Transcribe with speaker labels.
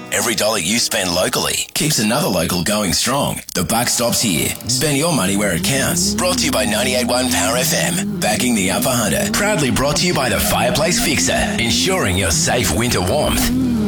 Speaker 1: Every dollar you spend locally keeps another local going strong. The buck stops here. Spend your money where it counts. Brought to you by 98.1 Power FM. Backing the Upper Hunter. Proudly brought to you by the Fireplace Fixer. Ensuring your safe winter warmth.